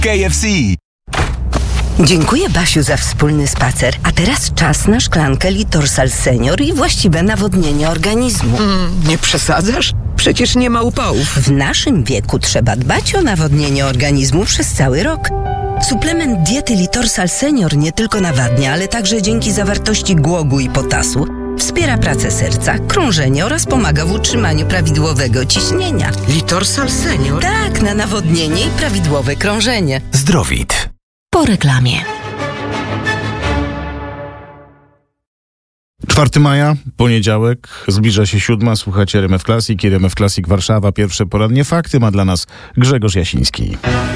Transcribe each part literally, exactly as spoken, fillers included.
K F C. Dziękuję, Basiu, za wspólny spacer. A teraz czas na szklankę Litorsal Senior i właściwe nawodnienie organizmu. Mm, nie przesadzasz? Przecież nie ma upałów. W naszym wieku trzeba dbać o nawodnienie organizmu przez cały rok. Suplement diety Litorsal Senior nie tylko nawadnia, ale także dzięki zawartości głogu i potasu wspiera pracę serca, krążenie oraz pomaga w utrzymaniu prawidłowego ciśnienia. Litorsal Senior? Tak, na nawodnienie i prawidłowe krążenie. Zdrowit. Po reklamie. czwartego maja, poniedziałek, zbliża się siódma, słuchacie R M F Classic, R M F Classic Warszawa, pierwsze porannie fakty ma dla nas Grzegorz Jasiński.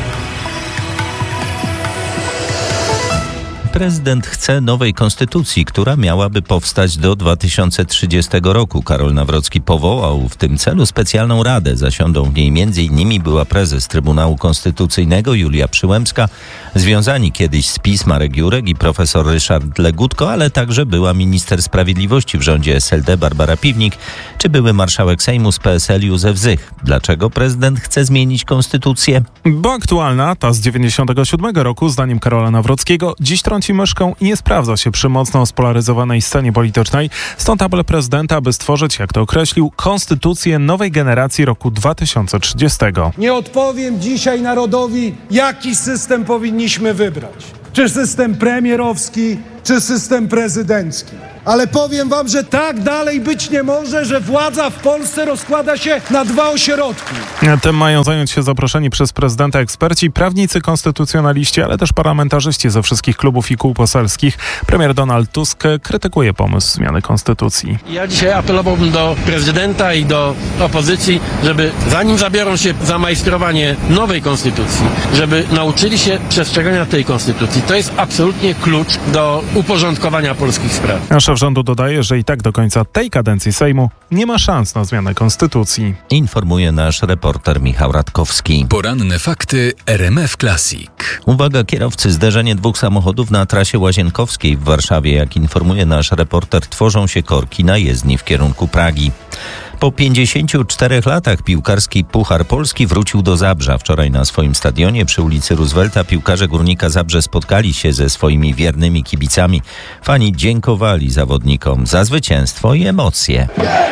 Prezydent chce nowej konstytucji, która miałaby powstać do dwa tysiące trzydziestego roku. Karol Nawrocki powołał w tym celu specjalną radę. Zasiądą w niej między innymi była prezes Trybunału Konstytucyjnego Julia Przyłębska, związani kiedyś z PiS Marek Jurek i profesor Ryszard Legutko, ale także była minister sprawiedliwości w rządzie S L D Barbara Piwnik, czy były marszałek Sejmu z P S L Józef Zych. Dlaczego prezydent chce zmienić konstytucję? Bo aktualna, ta z dziewięćdziesiątego siódmego roku, zdaniem Karola Nawrockiego, dziś trąci myszką i nie sprawdza się przy mocno spolaryzowanej scenie politycznej. Stąd apel prezydenta, aby stworzyć, jak to określił, konstytucję nowej generacji roku dwa tysiące trzydziestego. Nie odpowiem dzisiaj narodowi, jaki system powinniśmy wybrać. Czy system premierowski, czy system prezydencki. Ale powiem wam, że tak dalej być nie może, że władza w Polsce rozkłada się na dwa ośrodki. Tym mają zająć się zaproszeni przez prezydenta eksperci, prawnicy, konstytucjonaliści, ale też parlamentarzyści ze wszystkich klubów i kół poselskich. Premier Donald Tusk krytykuje pomysł zmiany konstytucji. Ja dzisiaj apelowałbym do prezydenta i do opozycji, żeby zanim zabiorą się za majstrowanie nowej konstytucji, żeby nauczyli się przestrzegania tej konstytucji. To jest absolutnie klucz do uporządkowania polskich spraw. Szef rządu dodaje, że i tak do końca tej kadencji Sejmu nie ma szans na zmianę konstytucji. Informuje nasz reporter Michał Radkowski. Poranne fakty R M F Classic. Uwaga kierowcy, zderzenie dwóch samochodów na trasie Łazienkowskiej w Warszawie. Jak informuje nasz reporter, tworzą się korki na jezdni w kierunku Pragi. Po pięćdziesięciu czterech latach piłkarski Puchar Polski wrócił do Zabrza. Wczoraj na swoim stadionie przy ulicy Roosevelta piłkarze Górnika Zabrze spotkali się ze swoimi wiernymi kibicami. Fani dziękowali zawodnikom za zwycięstwo i emocje.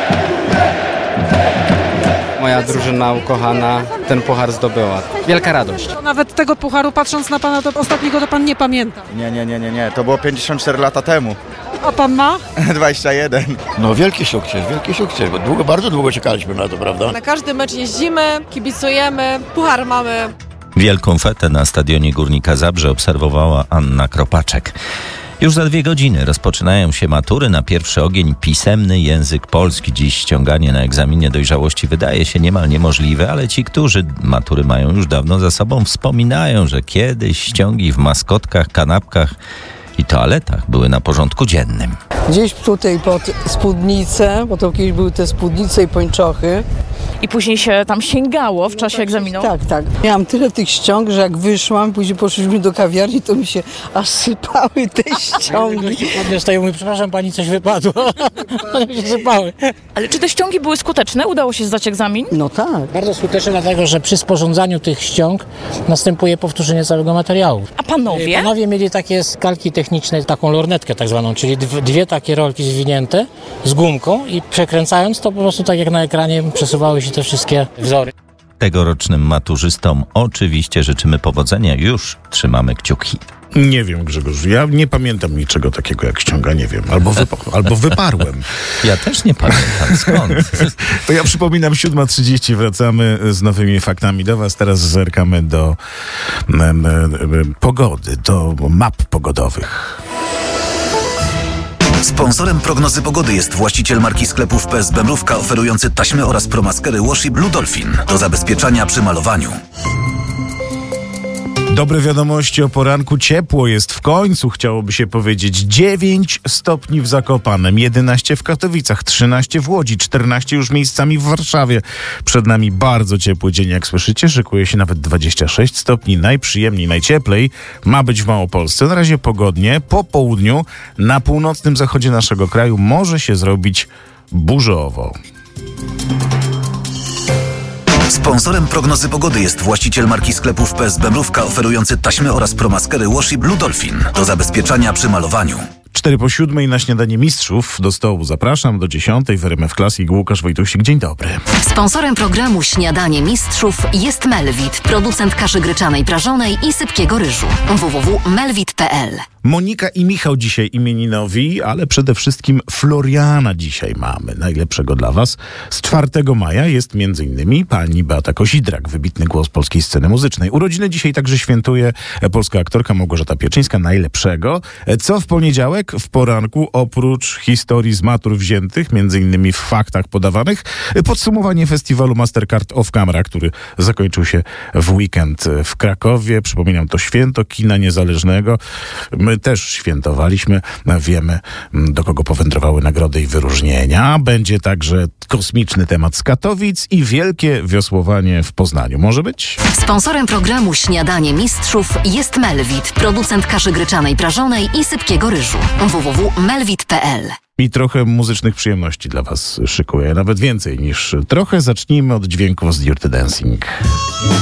Moja drużyna ukochana ten puchar zdobyła. Wielka radość. Nawet tego pucharu, patrząc na pana do ostatniego, to pan nie pamięta. Nie, nie, nie, nie, nie. To było pięćdziesiąt cztery lata temu. A pan ma? dwadzieścia jeden. No wielki sukces, wielki sukces, bo długo, bardzo długo czekaliśmy na to, prawda? Na każdy mecz jeździmy, kibicujemy, puchar mamy. Wielką fetę na stadionie Górnika Zabrze obserwowała Anna Kropaczek. Już za dwie godziny rozpoczynają się matury. Na pierwszy ogień pisemny język polski. Dziś ściąganie na egzaminie dojrzałości wydaje się niemal niemożliwe, ale ci, którzy matury mają już dawno za sobą, wspominają, że kiedyś ściągi w maskotkach, kanapkach i toaletach były na porządku dziennym. Gdzieś tutaj pod spódnicę, bo to kiedyś były te spódnice i pończochy. I później się tam sięgało w czasie egzaminu? Tak, tak. Miałam tyle tych ściąg, że jak wyszłam, później poszliśmy do kawiarni, to mi się aż sypały te ściągi. Ja mówię, przepraszam pani, coś wypadło. One mi się sypały. Ale czy te ściągi były skuteczne? Udało się zdać egzamin? No tak. Bardzo skuteczne, dlatego że przy sporządzaniu tych ściąg następuje powtórzenie całego materiału. A panowie? Panowie mieli takie skalki techniczne, taką lornetkę tak zwaną, czyli dwie takie rolki zwinięte z gumką i przekręcając to po prostu tak jak na ekranie przesuwały się te wszystkie wzory. Tegorocznym maturzystom oczywiście życzymy powodzenia. Już trzymamy kciuki. Nie wiem, Grzegorz, ja nie pamiętam niczego takiego jak ściąga, nie wiem, albo, wypa- albo wyparłem. Ja też nie pamiętam, skąd? To ja przypominam, siódma trzydzieści wracamy z nowymi faktami do was. Teraz zerkamy do em, em, pogody, do map pogodowych. Sponsorem prognozy pogody jest właściciel marki sklepów P S B Mrówka, oferujący taśmy oraz promaskery Washi Blue Dolphin do zabezpieczania przy malowaniu. Dobre wiadomości o poranku. Ciepło jest w końcu, chciałoby się powiedzieć. dziewięć stopni w Zakopanem, jedenaście w Katowicach, trzynaście w Łodzi, czternaście już miejscami w Warszawie. Przed nami bardzo ciepły dzień, jak słyszycie. Szykuje się nawet dwadzieścia sześć stopni. Najprzyjemniej, najcieplej ma być w Małopolsce. Na razie pogodnie. Po południu na północnym zachodzie naszego kraju może się zrobić burzowo. Sponsorem prognozy pogody jest właściciel marki sklepów P S Bemrówka oferujący taśmy oraz promaskery Washi Blue Dolphin do zabezpieczania przy malowaniu. Cztery po siódmej na śniadanie mistrzów. Do stołu zapraszam do dziesiątej w R M F Classic. Łukasz Wojtusik, dzień dobry. Sponsorem programu Śniadanie Mistrzów jest Melwit, producent kaszy gryczanej prażonej i sypkiego ryżu. w w w kropka melwit kropka p l. Monika i Michał dzisiaj imieninowi, ale przede wszystkim Floriana dzisiaj mamy. Najlepszego dla was. Z czwartego maja jest między innymi pani Beata Kozidrak, wybitny głos polskiej sceny muzycznej. Urodziny dzisiaj także świętuje polska aktorka Małgorzata Pieczyńska. Najlepszego. Co w poniedziałek w poranku, oprócz historii z matur wziętych, między innymi w faktach podawanych, podsumowanie festiwalu Mastercard Off Camera, który zakończył się w weekend w Krakowie. Przypominam, to święto kina niezależnego. My też świętowaliśmy. Wiemy, do kogo powędrowały nagrody i wyróżnienia. Będzie także kosmiczny temat z Katowic i wielkie wiosłowanie w Poznaniu. Może być? Sponsorem programu Śniadanie Mistrzów jest Melwit, producent kaszy gryczanej prażonej i sypkiego ryżu. w w w kropka melwit kropka p l. I trochę muzycznych przyjemności dla was szykuję. Nawet więcej niż trochę. Zacznijmy od dźwięków z Dirty Dancing.